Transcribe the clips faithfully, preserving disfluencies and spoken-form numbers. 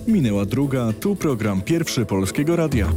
Minęła druga, tu program Pierwszy Polskiego Radia.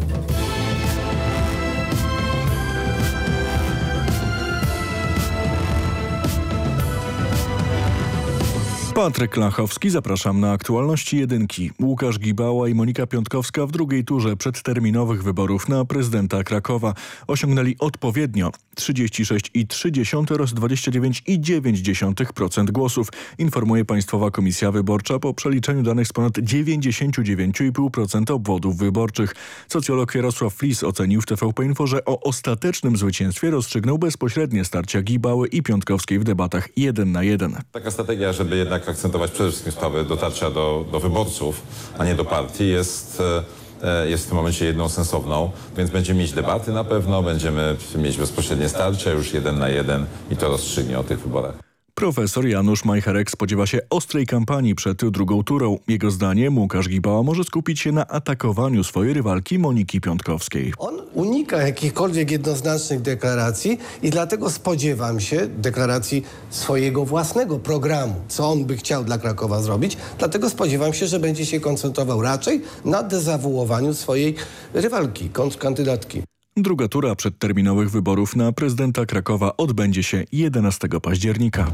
Patryk Lachowski, zapraszam na aktualności jedynki. Łukasz Gibała i Monika Piątkowska w drugiej turze przedterminowych wyborów na prezydenta Krakowa osiągnęli odpowiednio trzydzieści sześć i trzy dziesiąte oraz dwadzieścia dziewięć i dziewięć dziesiątych procent głosów, informuje Państwowa Komisja Wyborcza po przeliczeniu danych z ponad dziewięćdziesiąt dziewięć i pół procent obwodów wyborczych. Socjolog Jarosław Flis ocenił w T V P Info, że o ostatecznym zwycięstwie rozstrzygnął bezpośrednie starcia Gibały i Piątkowskiej w debatach jeden na jeden. Taka strategia, żeby jednak akcentować przede wszystkim sprawę dotarcia do, do wyborców, a nie do partii, jest, jest w tym momencie jedną sensowną, więc będziemy mieć debaty na pewno, będziemy mieć bezpośrednie starcia już jeden na jeden i to rozstrzygnie o tych wyborach. Profesor Janusz Majcherek spodziewa się ostrej kampanii przed drugą turą. Jego zdaniem Łukasz Gibała może skupić się na atakowaniu swojej rywalki Moniki Piątkowskiej. On unika jakichkolwiek jednoznacznych deklaracji i dlatego spodziewam się deklaracji swojego własnego programu, co on by chciał dla Krakowa zrobić. Dlatego spodziewam się, że będzie się koncentrował raczej na dezawuowaniu swojej rywalki, kontrkandydatki. Druga tura przedterminowych wyborów na prezydenta Krakowa odbędzie się jedenastego października.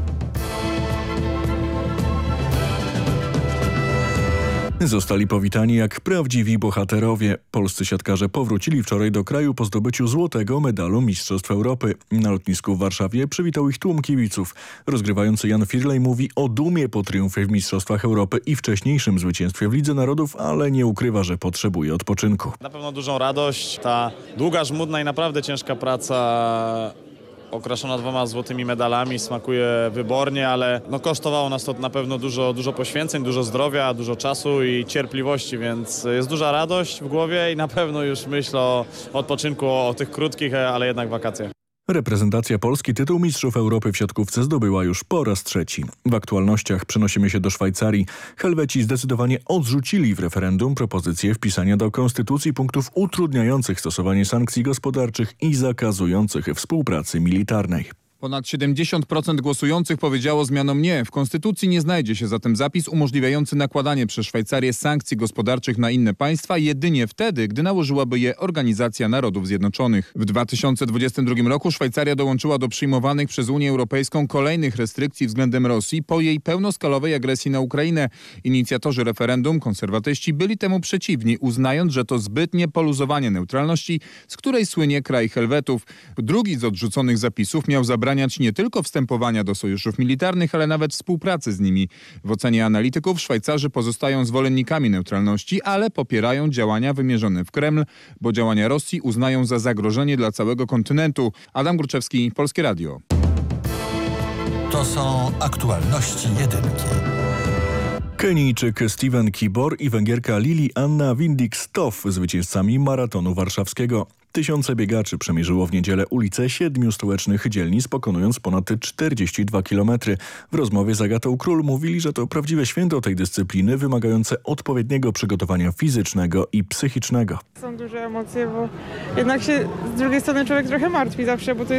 Zostali powitani jak prawdziwi bohaterowie. Polscy siatkarze powrócili wczoraj do kraju po zdobyciu złotego medalu Mistrzostw Europy. Na lotnisku w Warszawie przywitał ich tłum kibiców. Rozgrywający Jan Firlej mówi o dumie po triumfie w Mistrzostwach Europy i wcześniejszym zwycięstwie w Lidze Narodów, ale nie ukrywa, że potrzebuje odpoczynku. Na pewno dużą radość. Ta długa, żmudna i naprawdę ciężka praca okraszona dwoma złotymi medalami, smakuje wybornie, ale no kosztowało nas to na pewno dużo, dużo poświęceń, dużo zdrowia, dużo czasu i cierpliwości, więc jest duża radość w głowie i na pewno już myślę o odpoczynku, o tych krótkich, ale jednak wakacjach. Reprezentacja Polski tytuł Mistrzów Europy w siatkówce zdobyła już po raz trzeci. W aktualnościach przenosimy się do Szwajcarii. Helweci zdecydowanie odrzucili w referendum propozycję wpisania do konstytucji punktów utrudniających stosowanie sankcji gospodarczych i zakazujących współpracy militarnej. Ponad siedemdziesiąt procent głosujących powiedziało zmianom nie. W konstytucji nie znajdzie się zatem zapis umożliwiający nakładanie przez Szwajcarię sankcji gospodarczych na inne państwa jedynie wtedy, gdy nałożyłaby je Organizacja Narodów Zjednoczonych. W dwa tysiące dwudziestym drugim roku Szwajcaria dołączyła do przyjmowanych przez Unię Europejską kolejnych restrykcji względem Rosji po jej pełnoskalowej agresji na Ukrainę. Inicjatorzy referendum, konserwatyści, byli temu przeciwni, uznając, że to zbytnie poluzowanie neutralności, z której słynie kraj Helwetów. Drugi z odrzuconych zapisów miał zabrać nie tylko wstępowania do sojuszów militarnych, ale nawet współpracy z nimi. W ocenie analityków Szwajcarzy pozostają zwolennikami neutralności, ale popierają działania wymierzone w Kreml, bo działania Rosji uznają za zagrożenie dla całego kontynentu. Adam Gruczewski, Polskie Radio. To są aktualności jedynki. Kenijczyk Steven Kibor i Węgierka Lili Anna Windick-Stoff zwycięzcami maratonu warszawskiego. Tysiące biegaczy przemierzyło w niedzielę ulice siedmiu stołecznych dzielnic, pokonując ponad czterdzieści dwa kilometry. W rozmowie z Agatą Król mówili, że to prawdziwe święto tej dyscypliny, wymagające odpowiedniego przygotowania fizycznego i psychicznego. Są duże emocje, bo jednak się z drugiej strony człowiek trochę martwi zawsze, bo to